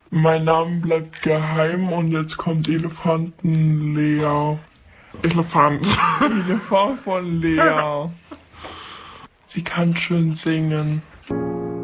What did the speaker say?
Mein Name bleibt geheim und jetzt kommt Elefanten Lea. Elefant. Elefant von Lea. Sie kann schön singen.